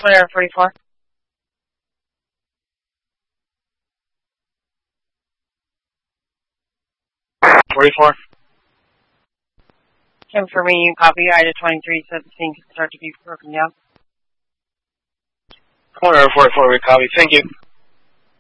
Square 44. 44. Confirming you copy. Ida 23 said the scene could start to be broken down. Corner 44, we copy. Thank you.